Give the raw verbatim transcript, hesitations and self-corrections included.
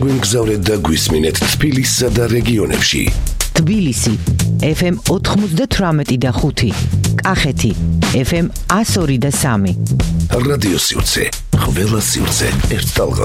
გვიმგზავრეთ და გვისმინეთ თბილისსა და რეგიონებში. თბილისი ეფ ემ ოთხმოცდათვრამეტი და ხუთი, კახეთი ეფ ემ ასორი და სამი. რადიო სივრცე, ყველა სივრცე ერთ ტალღა.